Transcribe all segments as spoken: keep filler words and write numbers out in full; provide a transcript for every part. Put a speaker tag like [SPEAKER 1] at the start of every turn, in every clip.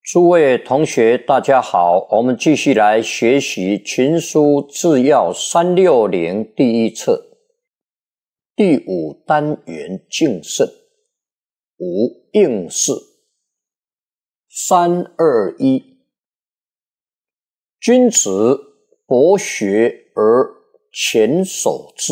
[SPEAKER 1] 诸位同学大家好，我们继续来学习群书治要三六零第一册第五单元敬慎五应试三二一。君子博学而前守之，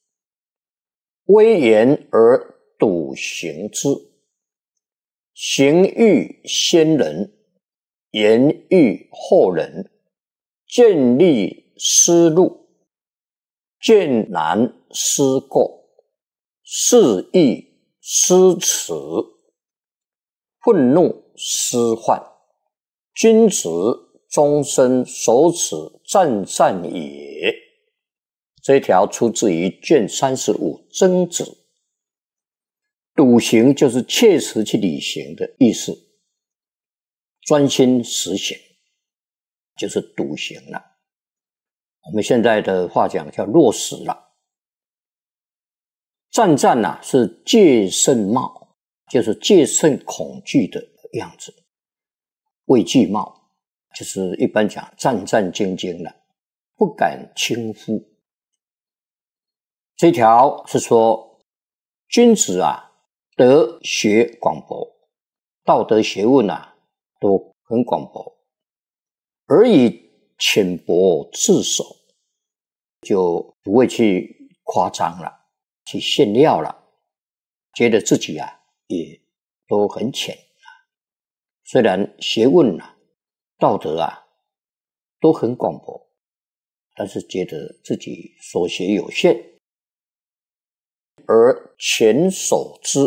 [SPEAKER 1] 威严而笃行之。行欲先人，言欲后人，见利思路，见难思过，事易思迟，愤怒思患。君子终身守此战战也。这一条出自于卷三十五曾子。笃行就是切实去履行的意思，专心实行就是笃行了。我们现在的话讲叫落实了。战战啊是戒慎貌，就是戒慎恐惧的样子。畏惧貌就是一般讲战战兢兢的，不敢轻忽。这条是说君子啊德学广博，道德学问啊都很广博，而以浅薄自守，就不会去夸张了，去炫耀了，觉得自己啊也都很浅。虽然学问啊道德啊都很广博，但是觉得自己所学有限，而前守之，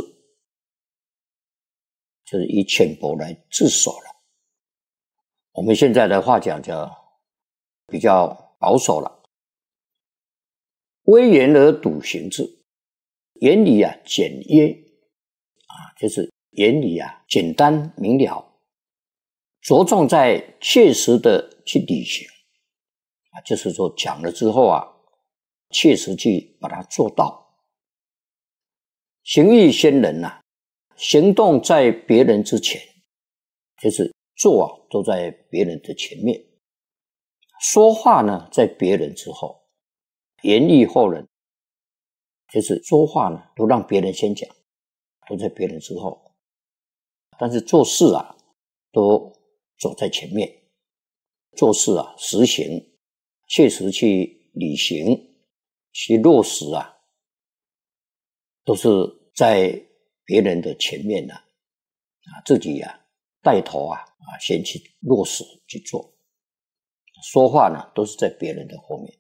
[SPEAKER 1] 就是以浅薄来自守了。我们现在的话讲叫比较保守了。威严而笃行之，言语啊简约啊，就是言语啊简单明了，着重在切实的去履行啊，就是说讲了之后啊，切实去把它做到。行欲先人啊，行动在别人之前，就是做啊都在别人的前面，说话呢在别人之后，言语后人，就是说话呢都让别人先讲，都在别人之后，但是做事啊都走在前面，做事啊实行，切实去履行，去落实啊，都是在别人的前面呢、啊，啊，自己啊带头啊啊，先去落实去做，说话呢都是在别人的后面。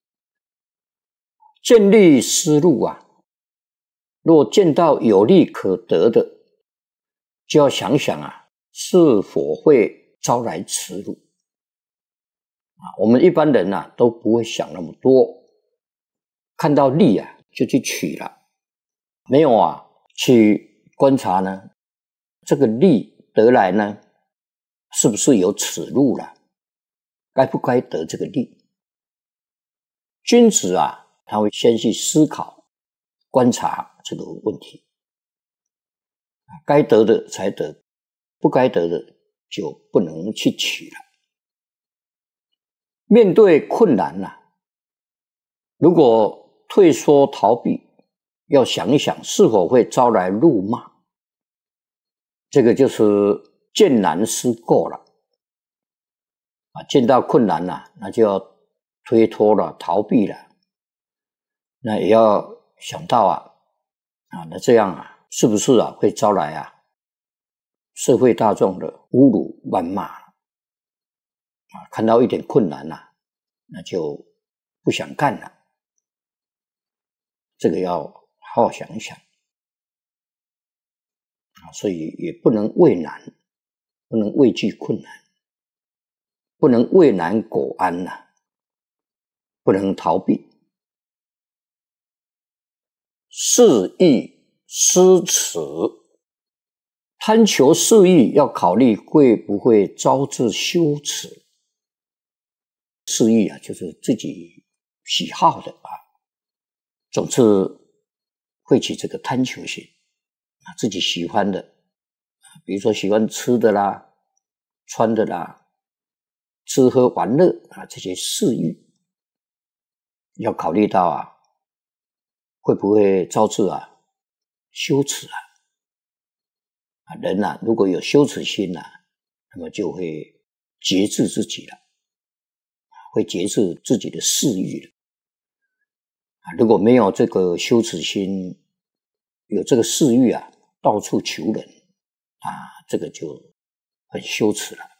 [SPEAKER 1] 见利思路啊，若见到有利可得的，就要想想啊，是否会招来耻辱啊？我们一般人啊都不会想那么多，看到利啊就去取了，没有啊去观察呢，这个利得来呢，是不是有耻辱了？该不该得这个利？君子啊，他会先去思考、观察这个问题，该得的才得，不该得的就不能去取了。面对困难啊，如果退缩逃避，要想一想是否会招来辱骂，这个就是见难思过了啊，见到困难了、啊，那就要推脱了，逃避了，那也要想到啊啊，那这样啊，是不是啊会招来啊社会大众的侮辱谩骂啊？看到一点困难了、啊，那就不想干了，这个要好好想一想啊，所以也不能畏难，不能畏惧困难，不能畏难苟安呐、啊，不能逃避。事易思迟，贪求事易要考虑会不会招致羞耻。事易啊，就是自己喜好的啊，总是会起这个贪求心啊，自己喜欢的，比如说喜欢吃的啦， 穿的啦、吃喝玩乐啊这些嗜欲，要考虑到啊，会不会招致啊羞耻啊？啊，人啊，如果有羞耻心啊，那么就会节制自己了，会节制自己的嗜欲了。啊，如果没有这个羞耻心，有这个嗜欲啊，到处求人啊，这个就很羞耻了。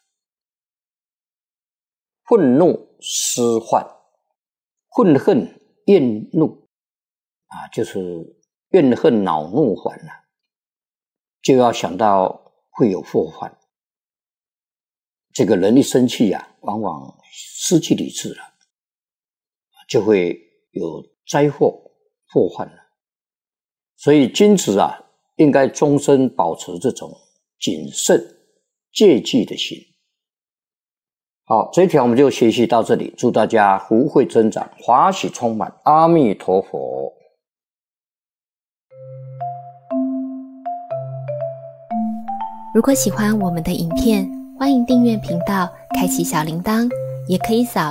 [SPEAKER 1] 愤怒思患，愤恨厌怒啊，就是怨恨恼怒烦啊，就要想到会有祸患。这个人一生气啊，往往失去理智了，就会有灾祸祸患了。所以君子啊，应该终身保持这种谨慎戒忌的心。好，这一条我们就学习到这里，祝大家福慧增长，华喜充满，阿弥陀佛。
[SPEAKER 2] 如果喜欢我们的影片，欢迎订阅频道，开启小铃铛，也可以扫